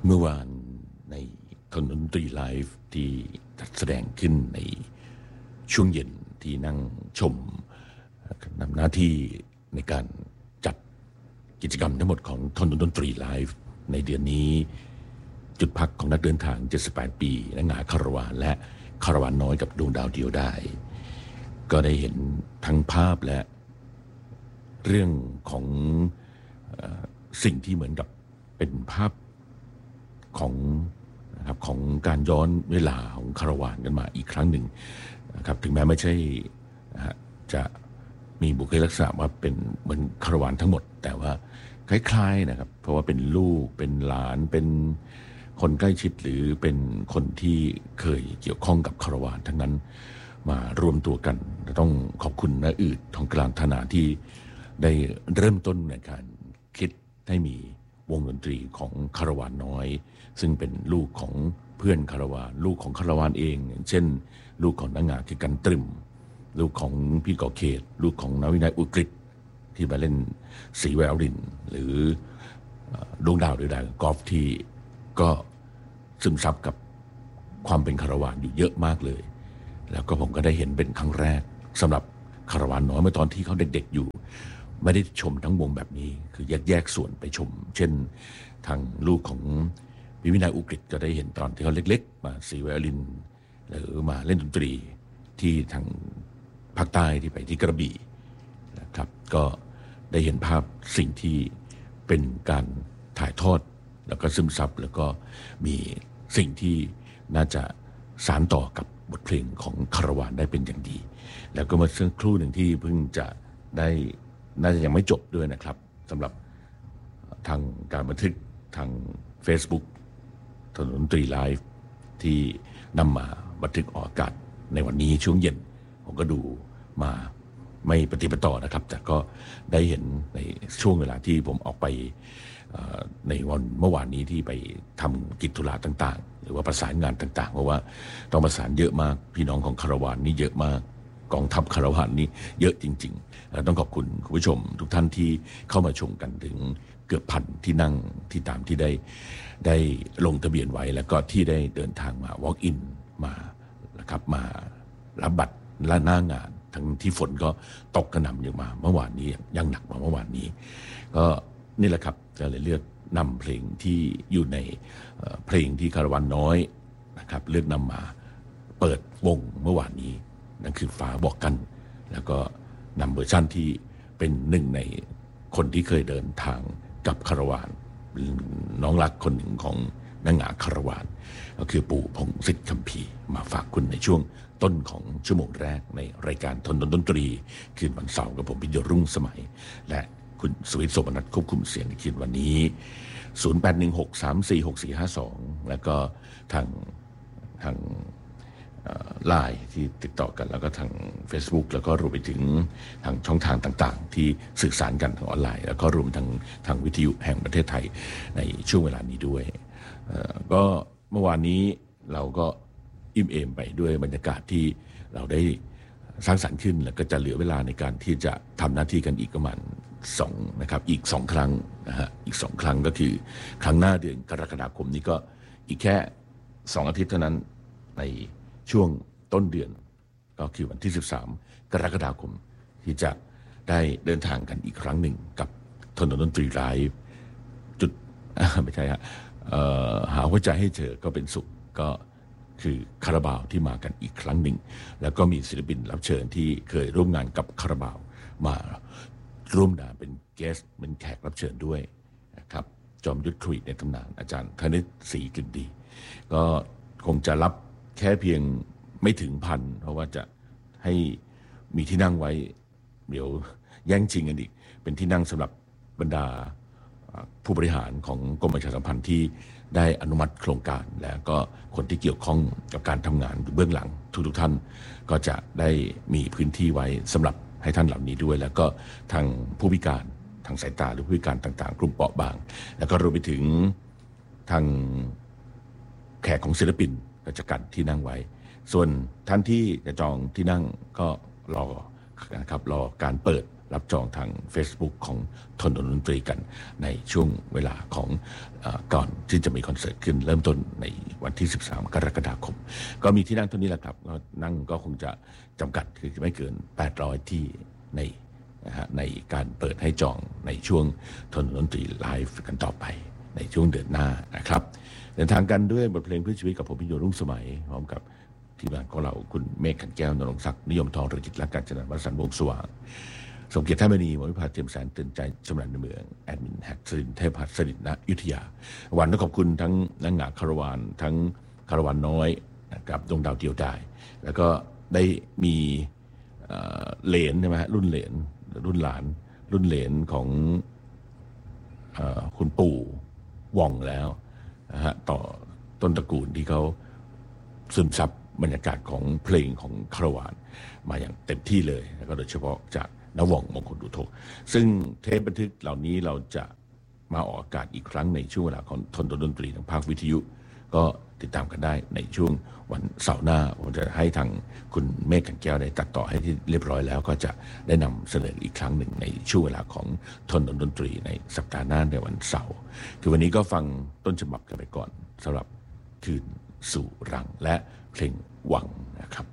เมื่อวานในถนนดนตรีไลฟ์ที่จัดแสดงขึ้นในช่วงเย็นที่นั่งชมนำหน้าที่ในการจัดกิจกรรมทั้งหมดของถนนดนตรีไลฟ์ในเดือนนี้จุดพักของนักเดินทาง78ปีนางหงาคาราวานและคาราวานน้อยกับดวงดาวเดียวได้ก็ได้เห็นทั้งภาพและเรื่องของสิ่งที่เหมือนกับเป็นภาพของนะครับของการย้อนเวลาของคาราวานกันมาอีกครั้งหนึ่งนะครับถึงแม้ไม่ใช่จะมีบุคลิกลักษณะว่าเป็นเหมือนคาราวานทั้งหมดแต่ว่าคล้ายๆนะครับเพราะว่าเป็นลูกเป็นหลานเป็นคนใกล้ชิดหรือเป็นคนที่เคยเกี่ยวข้องกับคาราวานทั้งนั้นมารวมตัวกันต้องขอบคุณน้าอืดทองกลางธนาที่ได้เริ่มต้นในการคิดให้มีวงดนตรีของคาราวานน้อยซึ่งเป็นลูกของเพื่อนคาราวานลูกของคาราวานเองอย่างเช่นลูกของนางงาคือกันตรึมลูกของพี่ก่อเขตลูกของนวินัยอุกฤษที่มาเล่นสีแววรินหรือดวงดาวหรือดาวกอล์ฟที่ก็ซึมซับกับความเป็นคาราวานอยู่เยอะมากเลยแล้วก็ผมก็ได้เห็นเป็นครั้งแรกสำหรับคาราวานน้อยเมื่อตอนที่เขาเด็กๆอยู่ไม่ได้ชมทั้งวงแบบนี้คือแยกส่วนไปชมเช่นทางลูกของวิวินัยอุกฤษก็ได้เห็นตอนที่เขาเล็กๆมาสีไวโอลินหรือมาเล่นดนตรีที่ทางภาคใต้ที่ไปที่กระบี่นะครับก็ได้เห็นภาพสิ่งที่เป็นการถ่ายทอดแล้วก็ซึมซับแล้วก็มีสิ่งที่น่าจะสานต่อกับบทเพลงของคาราวานได้เป็นอย่างดีแล้วก็มาสักครู่หนึ่งที่เพิ่งจะได้น่าจะยังไม่จบด้วยนะครับสำหรับทางการบันทึกทาง Facebook ถนนดนตรีไลฟ์ที่นำมาบันทึกออกอากาศในวันนี้ช่วงเย็นผมก็ดูมาไม่ปฏิปต่อนะครับแต่ก็ได้เห็นในช่วงเวลาที่ผมออกไปในวันเมื่อวานนี้ที่ไปทำกิจธุระต่างๆหรือว่าประสานงานต่างๆเพราะว่าต้องประสานเยอะมากพี่น้องของคาราวานนี่เยอะมากกองทัพคาราวานนี่เยอะจริงๆแล้วต้องขอบคุณคุณผู้ชมทุกท่านที่เข้ามาชมกันถึงเกือบพันที่นั่งที่ตามที่ได้ลงทะเบียนไว้แล้วก็ที่ได้เดินทางมา walk in มานะครับมารับบัตรและหน้างานทั้งที่ฝนก็ตกกระหน่ำอย่างมาเมื่อวานนี้ยังหนักกว่าเมื่อวานนี้ก็นี่แหละครับจะเลยเลือกนำเพลงที่อยู่ในเพลงที่คาราวานน้อยนะครับเลือกนำมาเปิดวงเมื่อวานนี้นั่นคือฟ้าบอกกันแล้วก็นำเวอร์ชันที่เป็นหนึ่งในคนที่เคยเดินทางกับคาราวานน้องรักคนหนึ่งของนางหงาคาราวานก็คือปู่พงษ์สิทธิ์คัมภีร์มาฝากคุณในช่วงต้นของชั่วโมงแรกในรายการถนนดนตรีคืนวันเสาร์กับผมพิยรุ่งสมัยและคุณสวิทย์โสมนัสควบคุมเสียงในคืนวันนี้0816346452แล้วก็ทางไลน์ที่ติดต่อกันแล้วก็ทาง Facebook แล้วก็รวมไปถึงทางช่องทางต่างๆที่สื่อสารกันทางออนไลน์แล้วก็รวมทางวิทยุแห่งประเทศไทยในช่วงเวลานี้ด้วยก็เมื่อวานนี้เราก็อิ่มเอมไปด้วยบรรยากาศที่เราได้สร้างสรรค์ขึ้นแล้วก็จะเหลือเวลาในการที่จะทำหน้าที่กันอีกประมาณนะครับอีก2ครั้งนะฮะอีก2ครั้งก็คือครั้งหน้าเดือนกรกฎาคมนี้ก็อีกแค่2อาทิตย์เท่านั้นในช่วงต้นเดือนก็คือวันที่13กรกฎาคมที่จะได้เดินทางกันอีกครั้งหนึ่งกับถนนดนตรีไลฟ์จุดไม่ใช่ฮะหาหัวใจให้เจอก็เป็นสุขก็คือคาราบาวที่มากันอีกครั้งหนึ่งแล้วก็มีศิลปินรับเชิญที่เคยร่วมงานกับคาราบาวมาร่วมงานเป็นเกสต์เป็นแขกรับเชิญด้วยนะครับจอมยุทธครุยในตำนานอาจารย์ธนิตศรีกลิ่นดีก็คงจะรับแค่เพียงไม่ถึงพันเพราะว่าจะให้มีที่นั่งไว้เดี๋ยวแย่งชิงกันอีกเป็นที่นั่งสำหรับบรรดาผู้บริหารของกรมประชาสัมพันธ์ที่ได้อนุมัติโครงการแล้วก็คนที่เกี่ยวข้องกับการทำงานอยู่เบื้องหลังทุกท่านก็จะได้มีพื้นที่ไว้สำหรับให้ท่านเหล่านี้ด้วยแล้วก็ทางผู้พิการทางสายตาหรือผู้พิการต่างๆกลุ่มเปราะบางแล้วก็รวมไปถึงทางแขกของศิลปินก็จะกันที่นั่งไว้ส่วนท่านที่จะจองที่นั่งก็รอนะครับรอการเปิดรับจองทาง Facebook ของทนดนตรีกันในช่วงเวลาของก่อนที่จะมีคอนเสิร์ตขึ้นเริ่มต้นในวันที่13กรกฎาคมก็มีที่นั่งเท่านี้แหละครับนั่งก็คงจะจำกัดคือไม่เกิน800ที่ในการเปิดให้จองในช่วงทนดนตรีไลฟ์กันต่อไปในช่วงเดือนหน้านะครับเดินทางกันด้วยบทเพลงเพื่อชีวิตกับผมพิโยรุ่งสมัยพร้อมกับทีมงานของเราคุณเมฆขันแก้วนรงค์ศักดิ์นิยมทองเรืองจิตและการจนาวัฒน์วงศ์สว่างสมเกียรติท่านมณีมวิภาเทียมแสนเตือนใจชำนาญในเมืองแอดมินแฮกสรินเทพหัสดินณอยุธยาวันต้องขอบคุณทั้งนางงาคารวานทั้งคารวานน้อยกับดวงดาวเดียวดายแล้วก็ได้มีเหลนใช่ไหมฮะรุ่นเหลนรุ่นหลานรุ่นเหลนของคุณปู่ว่องแล้วนะฮะต่อต้นตระกูลที่เขาซึมซับบรรยากาศของเพลงของคารวานมาอย่างเต็มที่เลยแล้วก็โดยเฉพาะจากนว่องมงคลดุโทซึ่งเทปบันทึกเหล่านี้เราจะมาออกอากาศอีกครั้งในช่วงเวลาของทนดนตรีทางภาควิทยุก็ติดตามกันได้ในช่วงวันเสาร์หน้าผมจะให้ทางคุณเมฆขันแก้วได้ตัดต่อให้ที่เรียบร้อยแล้วก็จะได้นำเสนออีกครั้งหนึ่งในช่วงเวลาของทนดนตรีในสัปดาห์หน้าในวันเสาร์คือวันนี้ก็ฟังต้นฉบับกันไปก่อนสำหรับคืนสู่รังและเพลงหวังนะครับ